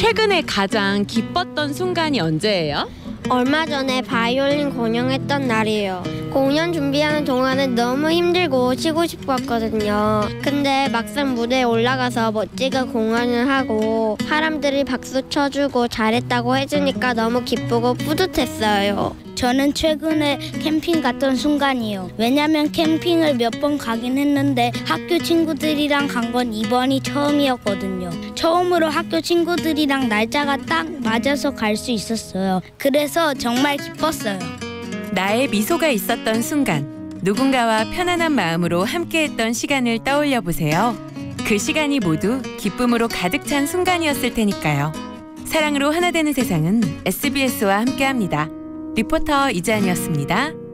최근에 가장 기뻤던 순간이 언제예요? 얼마 전에 바이올린 공연했던 날이에요. 공연 준비하는 동안은 너무 힘들고 쉬고 싶었거든요. 근데 막상 무대에 올라가서 멋지게 공연을 하고 사람들이 박수 쳐주고 잘했다고 해주니까 너무 기쁘고 뿌듯했어요. 저는 최근에 캠핑 갔던 순간이에요. 왜냐면 캠핑을 몇 번 가긴 했는데 학교 친구들이랑 간 건 이번이 처음이었거든요. 처음으로 학교 친구들이랑 날짜가 딱 맞아서 갈 수 있었어요. 그래서 정말 기뻤어요. 나의 미소가 있었던 순간, 누군가와 편안한 마음으로 함께했던 시간을 떠올려 보세요. 그 시간이 모두 기쁨으로 가득 찬 순간이었을 테니까요. 사랑으로 하나 되는 세상은 SBS와 함께합니다. 리포터 이지안이었습니다.